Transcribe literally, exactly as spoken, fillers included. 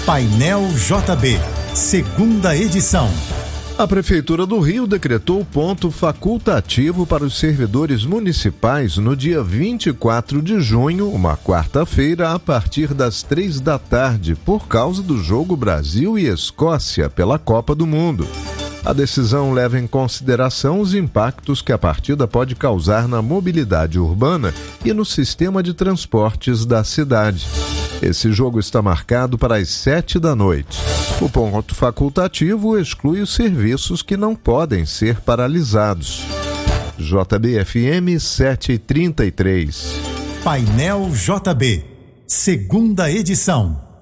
Painel J B, segunda edição. A Prefeitura do Rio decretou ponto facultativo para os servidores municipais no dia vinte e quatro de junho, uma quarta-feira, a partir das três da tarde, por causa do jogo Brasil e Escócia pela Copa do Mundo. A decisão leva em consideração os impactos que a partida pode causar na mobilidade urbana e no sistema de transportes da cidade. Esse jogo está marcado para as sete da noite. O ponto facultativo exclui os serviços que não podem ser paralisados. J B F M sete e trinta e três. Painel J B, segunda edição.